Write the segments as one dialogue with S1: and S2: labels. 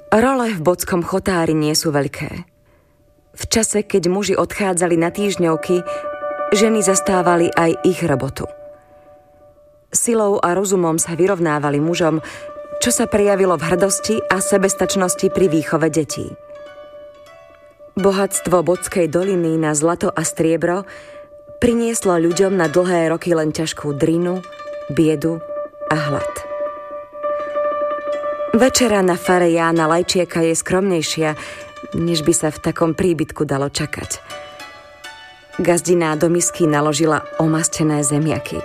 S1: Role v Bodskom chotári nie sú veľké. V čase, keď muži odchádzali na týždňovky, ženy zastávali aj ich robotu. Silou a rozumom sa vyrovnávali mužom, čo sa prejavilo v hrdosti a sebestačnosti pri výchove detí. Bohatstvo Bodskej doliny na zlato a striebro prinieslo ľuďom na dlhé roky len ťažkú drinu, biedu a hlad. Večera na fare Jána Lajčieka je skromnejšia, než by sa v takom príbytku dalo čakať. Gazdina do misky naložila omastené zemiaky.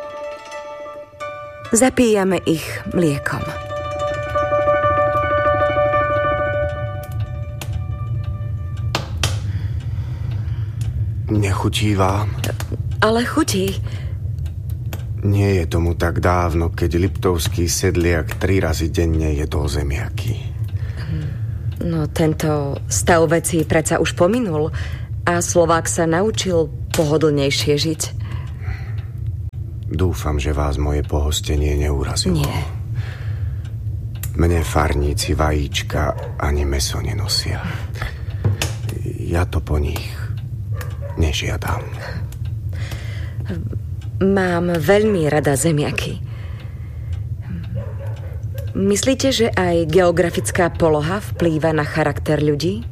S1: Zapíjame ich mliekom.
S2: Nechutí vám?
S1: Ale chutí.
S2: Nie je tomu tak dávno, keď liptovský sedliak 3 razy denne jedol zemiaky.
S1: No tento stav vecí predsa už pominul a Slovák sa naučil pohodlnejšie žiť.
S2: Dúfam, že vás moje pohostenie neurazilo.
S1: Nie.
S2: Mne farníci vajíčka ani mäso nenosia. Ja to po nich nežiadam.
S1: Mám veľmi rada zemiaky. Myslíte, že aj geografická poloha vplýva na charakter ľudí?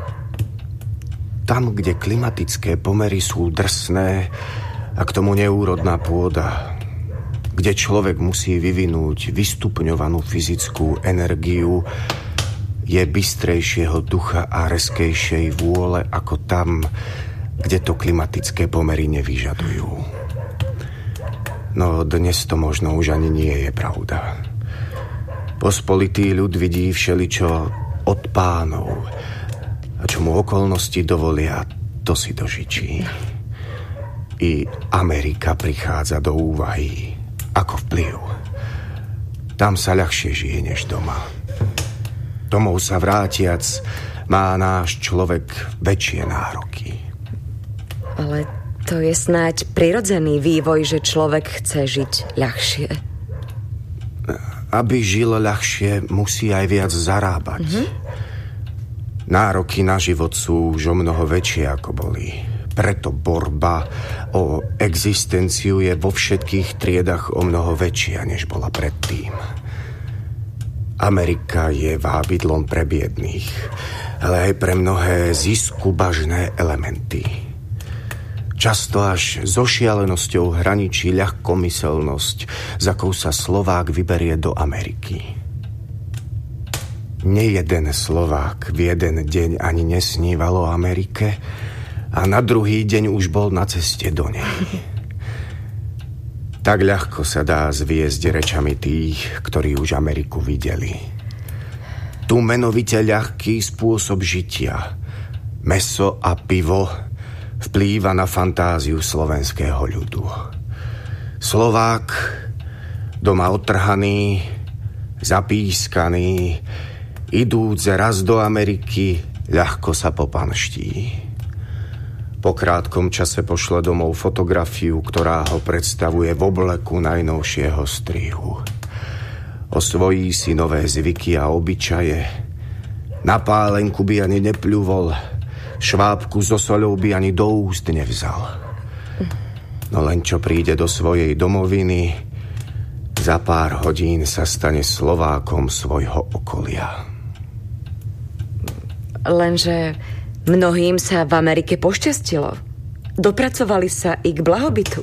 S2: Tam, kde klimatické pomery sú drsné a k tomu neúrodná pôda, kde človek musí vyvinúť vystupňovanú fyzickú energiu, je bystrejšieho ducha a rezkejšej vôle ako tam, kde to klimatické pomery nevyžadujú. No dnes to možno už ani nie je pravda. Pospolitý ľud vidí všeličo od pánov a čo mu okolnosti dovolia, to si dožičí. I Amerika prichádza do úvahy ako vplyv. Tam sa ľahšie žije než doma. Domov sa vrátiac má náš človek väčšie nároky.
S1: Ale to je snáď prirodzený vývoj, že človek chce žiť ľahšie.
S2: Aby žil ľahšie, musí aj viac zarábať. Nároky na život sú už o mnoho väčšie, ako boli. Preto borba o existenciu je vo všetkých triedach o mnoho väčšia, než bola predtým. Amerika je vábidlom pre biedných, ale aj pre mnohé ziskubažné elementy. Často až so šialenosťou hraničí ľahkomyselnosť, za akou sa Slovák vyberie do Ameriky. Nejeden Slovák v jeden deň ani nesníval o Amerike a na druhý deň už bol na ceste do nej. Tak ľahko sa dá zviesť rečami tých, ktorí už Ameriku videli. Tu menovite ľahký spôsob žitia, mäso a pivo, vplýva na fantáziu slovenského ľudu. Slovák, doma otrhaný, zapískaný, idúc raz do Ameriky, ľahko sa popanští. Po krátkom čase pošle domov fotografiu, ktorá ho predstavuje v obleku najnovšieho strihu. Osvojí si nové zvyky a obyčaje. Na pálenku by ani nepľuvol, švábku so soľou by ani do úst nevzal. No len čo príde do svojej domoviny, za pár hodín sa stane Slovákom svojho okolia.
S1: Lenže mnohým sa v Amerike pošťastilo. Dopracovali sa i k blahobytu.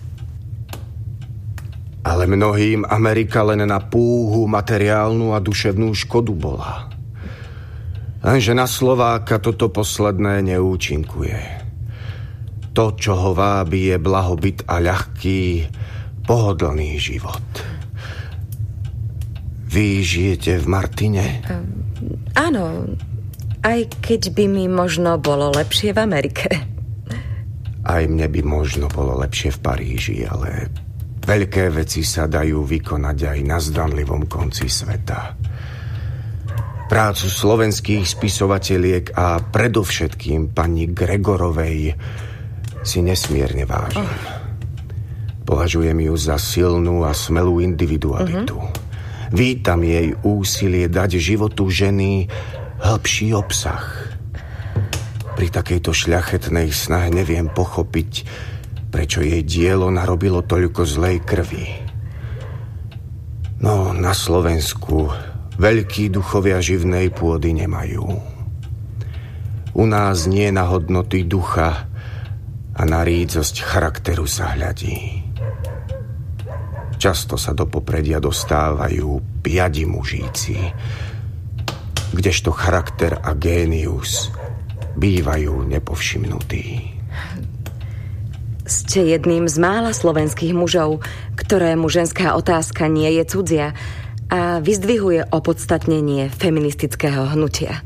S2: Ale mnohým Amerika len na púhu materiálnu a duševnú škodu bola. Lenže na Slováka toto posledné neúčinkuje. To, čo ho vábi, je blahobyt a ľahký, pohodlný život. Vy žijete v Martine?
S1: Áno, aj keď by mi možno bolo lepšie v Amerike.
S2: Aj mne by možno bolo lepšie v Paríži, ale veľké veci sa dajú vykonať aj na zdanlivom konci sveta. Prácu slovenských spisovateliek a predovšetkým pani Gregorovej si nesmierne vážim. Považujem ju za silnú a smelú individualitu. Vítam jej úsilie dať životu ženy hĺbší obsah. Pri takejto šľachetnej snahe neviem pochopiť, prečo jej dielo narobilo toľko zlej krvi. No, na Slovensku veľkí duchovia živnej pôdy nemajú. U nás nie na hodnoty ducha a na rídzosť charakteru sa hľadí. Často sa do popredia dostávajú piadi mužíci, kdežto charakter a génius bývajú nepovšimnutí.
S1: Ste jedným z mála slovenských mužov, ktorému ženská otázka nie je cudzia a vyzdvihuje opodstatnenie feministického hnutia.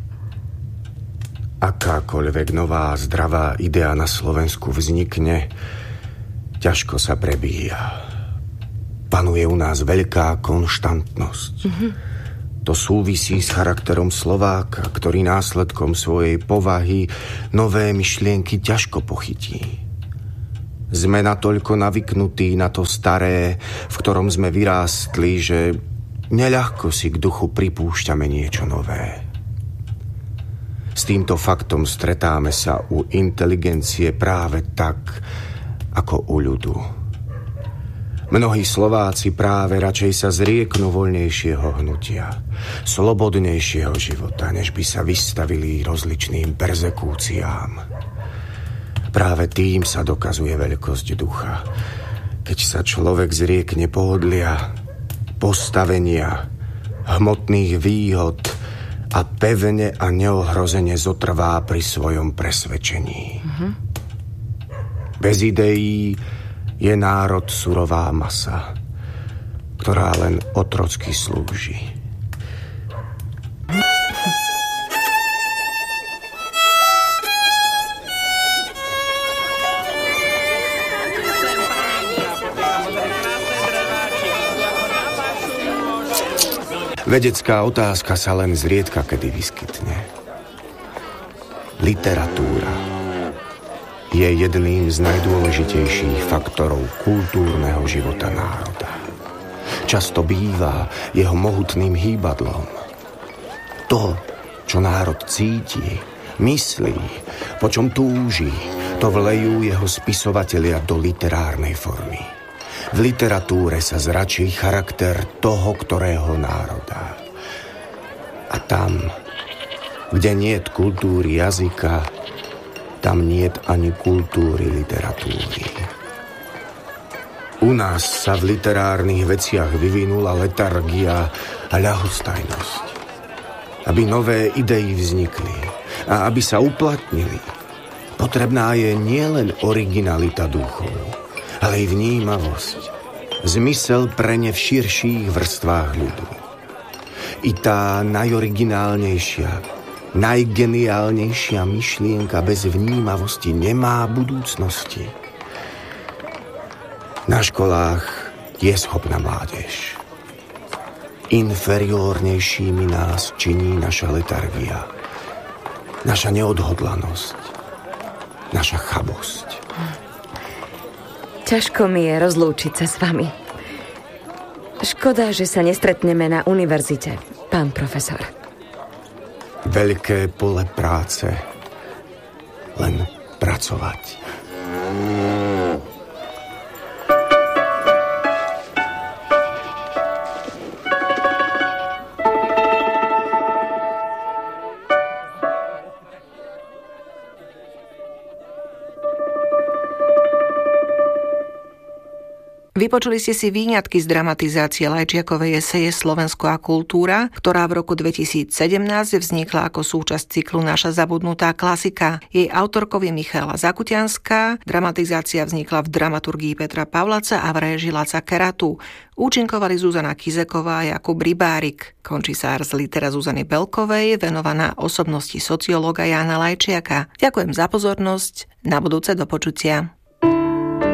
S2: Akákoľvek nová zdravá idea na Slovensku vznikne, ťažko sa prebíja. Panuje u nás veľká konštantnosť. To súvisí s charakterom Slováka, ktorý následkom svojej povahy nové myšlienky ťažko pochytí. Sme natoľko navyknutí na to staré, v ktorom sme vyrástli, že neľahko si k duchu pripúšťame niečo nové. S týmto faktom stretáme sa u inteligencie práve tak, ako u ľudu. Mnohí Slováci práve radšej sa zrieknú voľnejšieho hnutia, slobodnejšieho života, než by sa vystavili rozličným perzekúciám. Práve tým sa dokazuje veľkosť ducha, keď sa človek zriekne pohodlia, postavenia, hmotných výhod a pevne a neohrozene zotrvá pri svojom presvedčení. Bez ideí je národ surová masa, ktorá len otrocky slúži. Vedecká otázka sa len zriedka kedy vyskytne. Literatúra je jedným z najdôležitejších faktorov kultúrneho života národa. Často býva jeho mohutným hýbadlom. To, čo národ cíti, myslí, po čom túži, to vlejú jeho spisovatelia do literárnej formy. V literatúre sa zračí charakter toho, ktorého národa. A tam, kde niet kultúry jazyka, tam niet ani kultúry literatúry. U nás sa v literárnych veciach vyvinula letargia a ľahostajnosť. Aby nové idei vznikli a aby sa uplatnili, potrebná je nielen originalita duchov, ale aj vnímavosť, zmysel pre ne v širších vrstvách ľudu. I tá najoriginálnejšia, najgeniálnejšia myšlienka bez vnímavosti nemá budúcnosti. Na školách je schopná mládež. Inferiórnejšími nás činí naša letargia, naša neodhodlanosť, naša chabosť.
S1: Ťažko mi je rozlúčiť sa s vami. Škoda, že sa nestretneme na univerzite, pán profesor.
S2: Veľké pole práce, len pracovať.
S3: Vypočuli ste si výňatky z dramatizácie Lajčiakovej eseje Slovensko a kultúra, ktorá v roku 2017 vznikla ako súčasť cyklu Naša zabudnutá klasika. Jej autorkou je Michaela Zakutianská. Dramatizácia vznikla v dramaturgii Petra Pavlaca a v réžii Laca Keratu. Účinkovali Zuzana Kizeková a Jakub Rybárik. Končí sa ars litera Zuzany Belkovej, venovaná osobnosti sociológa Jána Lajčiaka. Ďakujem za pozornosť. Na budúce do počutia.